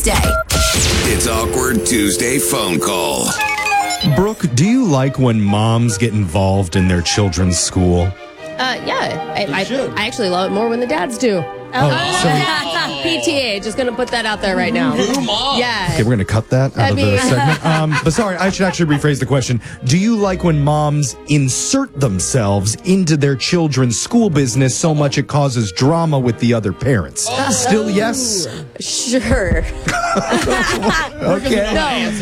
Tuesday. It's Awkward Tuesday phone call. Brooke, do you like when moms get involved in their children's school? Yeah. I actually love it more when the dads do. PTA, just going to put that out there right now. Yeah. Okay, we're going to cut that out of the segment. But sorry, I should actually rephrase the question. Do you like when moms insert themselves into their children's school business so much it causes drama with the other parents? Still yes? Sure. Okay.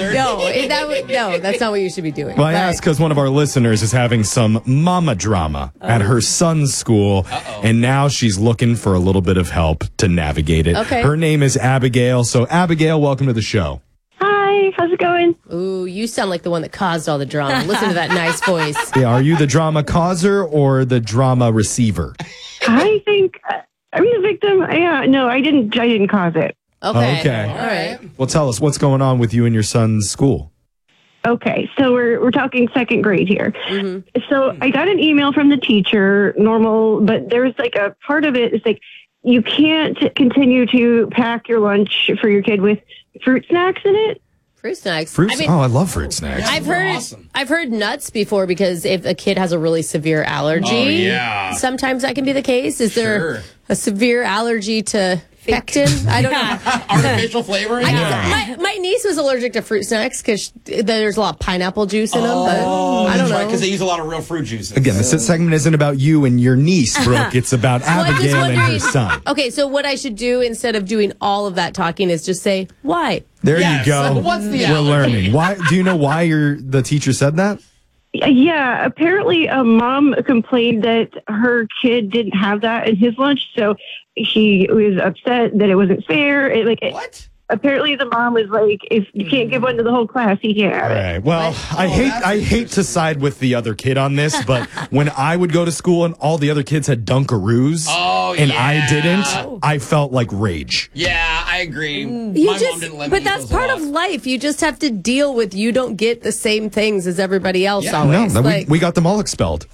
No, that's not what you should be doing. Well, I asked because one of our listeners is having some mama drama at her son's school, and now she's looking for a little bit of help to navigate it. Okay. Her name is Abigail. So, Abigail, welcome to the show. Hi, how's it going? Ooh, you sound like the one that caused all the drama. Listen to that nice voice. Yeah, are you the drama causer or the drama receiver? I think I'm the victim. Yeah, no, I didn't cause it. Okay. All right. Well, tell us what's going on with you and your son's school. Okay, so we're talking second grade here. Mm-hmm. So I got an email from the teacher, normal, but there's like a part of it is like you can't continue to pack your lunch for your kid with fruit snacks in it. Fruit snacks. I love fruit snacks. I've heard nuts before because if a kid has a really severe allergy, sometimes that can be the case. Is there a severe allergy to pectin? I don't know. Artificial flavoring? My niece was allergic to fruit snacks because there's a lot of pineapple juice in them. But I don't know. Because they use a lot of real fruit juices. Again, this segment isn't about you and your niece, Brooke. It's about Abigail and her son. Okay, so what I should do instead of doing all of that talking is just say, why? There you go. What's the We're learning. Why? Do you know why the teacher said that? Yeah, apparently a mom complained that her kid didn't have that in his lunch, so he was upset that it wasn't fair. What? Apparently the mom was like, if you can't give one to the whole class, he can't have it. Right. Well, I hate to side with the other kid on this, but when I would go to school and all the other kids had Dunkaroos I didn't, I felt like rage. Yeah, I agree. My mom didn't let me but that's part of life. You just have to deal with you don't get the same things as everybody else always. No, we got them all expelled.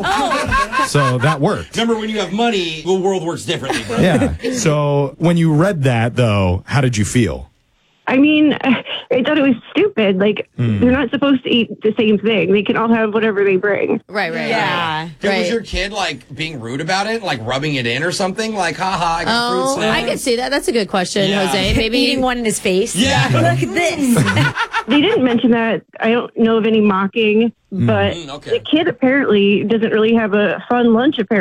So that worked. Remember, when you have money, the world works differently, bro. Yeah. So when you read that, though, how did you feel? I mean, I thought it was stupid. Like, they're not supposed to eat the same thing. They can all have whatever they bring. Right. Yeah. Was your kid, like, being rude about it? Like, rubbing it in or something? Like, haha, I got fruit snacks. I could see that. That's a good question, Jose. Maybe eating one in his face. Yeah. Look at this. They didn't mention that. I don't know of any mocking, but the kid apparently doesn't really have a fun lunch, apparently.